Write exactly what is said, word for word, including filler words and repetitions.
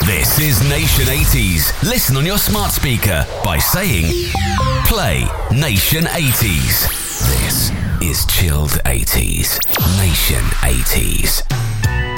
This is Nation eighties. Listen on your smart speaker by saying, play Nation eighties. This is Chilled eighties. Nation eighties.